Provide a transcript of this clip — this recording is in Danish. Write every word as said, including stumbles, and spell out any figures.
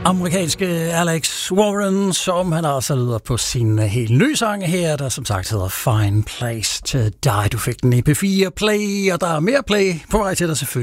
Amerikanske Alex Warren, som han altså lyder på sin helt nye sang her, der som sagt hedder Fine Place to Die. Du fik den i P fire Play, og der er mere play på vej til dig selvfølgelig.